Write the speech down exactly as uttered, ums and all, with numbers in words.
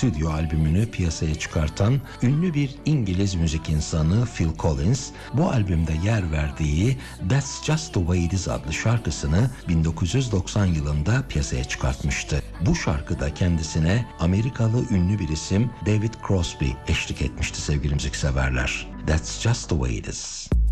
stüdyo albümünü piyasaya çıkartan ünlü bir İngiliz müzik insanı Phil Collins, bu albümde yer verdiği That's Just The Way It Is adlı şarkısını bin dokuz yüz doksan yılında piyasaya çıkartmıştı. Bu şarkıda kendisine Amerikalı ünlü bir isim David Crosby eşlik etmişti sevgili müzikseverler. That's Just The Way It Is.